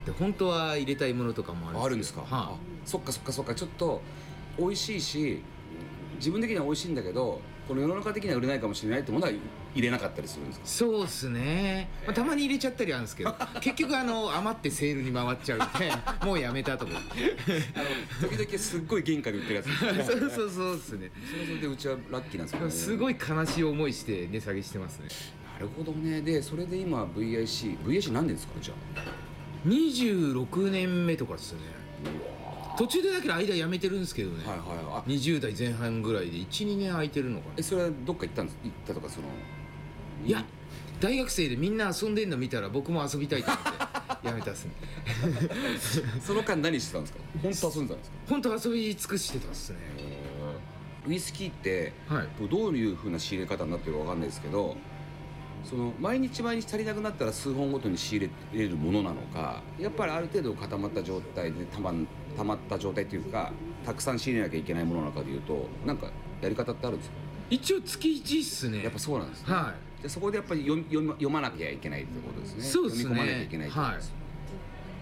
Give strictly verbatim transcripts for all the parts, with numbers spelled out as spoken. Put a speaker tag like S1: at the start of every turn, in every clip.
S1: で本当は入れたいものとかもあるんですけど。
S2: あるんですか、はあ、そっかそっかそっか。ちょっと美味しいし自分的には美味しいんだけどこの世の中的には売れないかもしれないってものは入れなかったりするんですか？
S1: そうっすね、まあ、たまに入れちゃったりあるんですけど結局あの余ってセールに回っちゃうんでもうやめたとか
S2: あの時々すっごい原価で売ってるやつ
S1: そうそうそうっすね。
S2: それはそれでうちはラッキーなんですけどね。
S1: すごい悲しい思いして値下げしてますね。
S2: なるほどね。でそれで今 ブイアイシー ブイアイシー 何年ですか？じゃあ
S1: にじゅうろくねんめとかですよね。途中でだけど間やめてるんですけどね、
S2: はいはい、
S1: にじゅう代前半ぐらいでいちにねん空いてるのかな。
S2: えそれはどっか行ったんです行ったとかその
S1: いや大学生でみんな遊んでんの見たら僕も遊びたいと思ってやめたっすね
S2: その間何してたんですか？本当遊んでたんですか？
S1: 本当遊び尽くしてたっすね。
S2: ウイスキーって、
S1: はい、
S2: どういう風な仕入れ方になってるかわかんないですけどその毎日毎日足りなくなったら数本ごとに仕入れるものなのかやっぱりある程度固まった状態でたま、たまった状態というかたくさん仕入れなきゃいけないものなのかでいうとなんかやり方ってあるんですか？
S1: 一応月いちっすね。
S2: やっぱそうなんですね、
S1: はい、
S2: でそこでやっぱり読み、読み、読まなきゃいけないってことですね。
S1: そうですね、
S2: 読み込まなきゃいけないってことです、
S1: はい、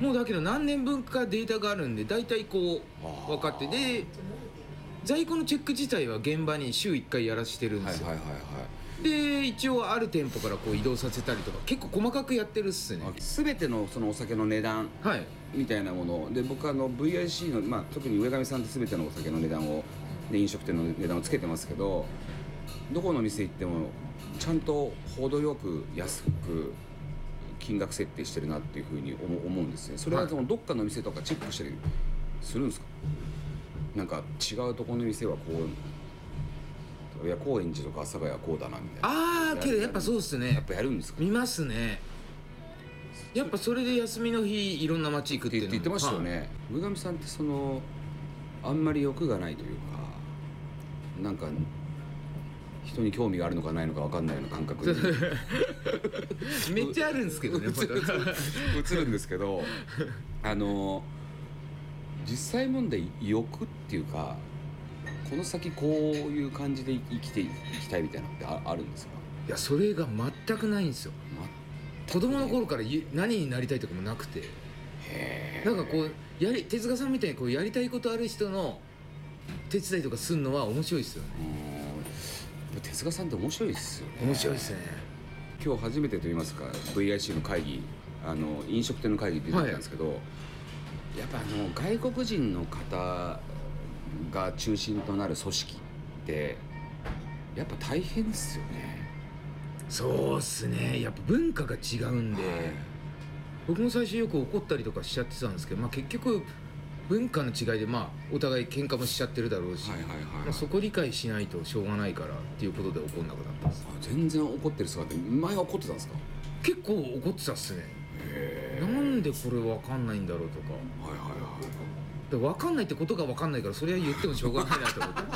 S1: もうだけど何年分かデータがあるんで大体こう分かってで在庫のチェック自体は現場に週いっかいやらしてるんですよ。
S2: はいはいはいはい
S1: で一応ある店舗からこう移動させたりとか結構細かくやってるっすね。
S2: 全てのそのお酒の値段みたいなもので僕あの ブイアイシー の、まあ、特に上上さんって全てのお酒の値段をで飲食店の値段をつけてますけどどこの店行ってもちゃんと程よく安く金額設定してるなっていうふうに思うんですね。それはそのどっかの店とかチェックしたりするんですか？なんか違うところの店はこういや高円寺とか阿佐ヶ谷はこうだなみたいな。
S1: ああけどやっぱそうっすね。
S2: やっぱやるんですか？
S1: 見ますね。やっぱそれで休みの日いろんな街行くっていうの
S2: って言ってましたよね、はい、上上さんってそのあんまり欲がないというかなんか人に興味があるのかないのか分かんないような感覚に
S1: めっちゃあるんですけどね
S2: 映るんですけどあの実際問題欲っていうかこの先こういう感じで生きていきたいみたいなのって あ, あるんですか？
S1: いやそれが全くないんですよ。子供の頃から何になりたいとかもなくてへなんかこうやり手塚さんみたいにこうやりたいことある人の手伝いとかするのは面白いですよね。
S2: うん手塚さんって面白いですよね。
S1: 面白いですね。
S2: 今日初めてと言いますか ブイアイシー の会議あの飲食店の会議って言ってたんですけど、はい、やっぱあの外国人の方が中心となる組織ってやっぱ大変ですよね。
S1: そうっすね。やっぱ文化が違うんで、はい、僕も最初よく怒ったりとかしちゃってたんですけど、まあ、結局文化の違いで、まあ、お互い喧嘩もしちゃってるだろうし、はいはいはいはい、まあ、そこ理解しないとしょうがないからっていうことで怒んなくなったんです。
S2: あ全然怒ってる姿前は怒ってたんですか？
S1: 結構怒ってたっすね。へなんでこれ分かんないんだろうとか、はいはいはい、で分かんないってことが分かんないからそれは言ってもしょうがないなと思って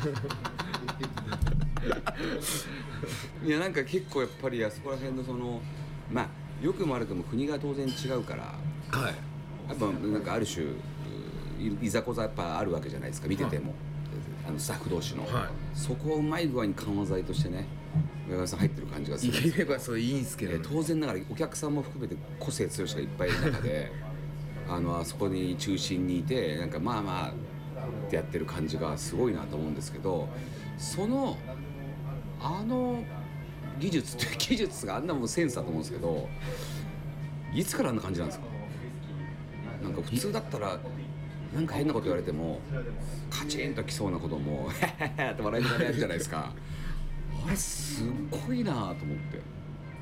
S2: いやなんか結構やっぱりあそこら辺のそのまあ良くも悪くも国が当然違うから、はい、やっぱなんかある種いざこざやっぱあるわけじゃないですか見てても、はい、あのスタッフ同士の、はい、そこをうまい具合に緩和剤としてね上原さん入ってる感じがするんですよ。
S1: 言えばそういいんすけど、ね、
S2: 当然ながらお客さんも含めて個性強い人がいっぱいいる中であのあそこに中心にいてなんかまあまあってやってる感じがすごいなと思うんですけどそのあの技術って技術があんなもんセンスだと思うんですけどいつからあんな感じなんですか？なんか普通だったらなんか変なこと言われてもカチンときそうなこともヘヘヘって笑いながらやるじゃないですかあれすごいなと思って。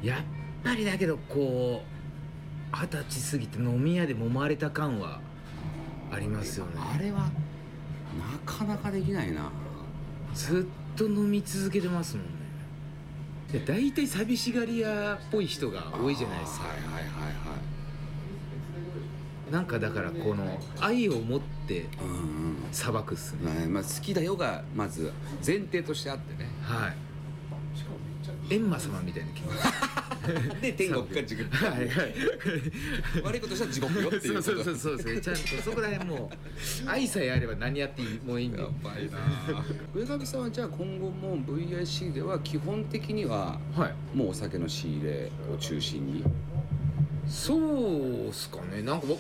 S1: やっぱりだけどこう二十歳過ぎて飲み屋で揉まれた感はありますよね。
S2: あれはなかなかできないな。
S1: ずっと飲み続けてますもんね。で大体寂しがり屋っぽい人が多いじゃないですか。はいはいはいはい。なんかだからこの愛を持って裁くっすね。
S2: うんうんまあ、好きだよがまず前提としてあってね。
S1: はい。閻魔様みたいな気持ち
S2: で天国か地獄かはいはい悪いことしたら地獄よっていうこと
S1: そうそうそうそうちゃんとそこら辺もう愛さえあれば何やってもいいんで。やばいな
S2: 上上さんはじゃあ今後も ブイアイシー では基本的にはもうお酒の仕入れを中心に
S1: そうっすかね。なんか